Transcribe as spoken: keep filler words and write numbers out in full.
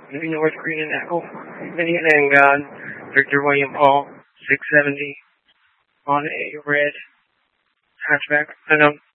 Movie North Green and Echo. Mini and God. Victor William Paul. six seventy. On a red hatchback. I know.